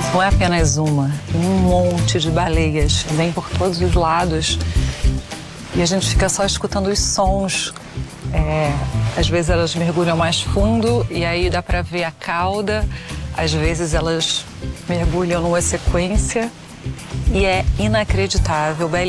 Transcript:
Não é apenas uma, tem um monte de baleias, vem por todos os lados. E a gente fica só escutando os sons. Às vezes elas mergulham mais fundo e aí dá para ver a cauda. Às vezes elas mergulham numa sequência e é inacreditável, belíssimo.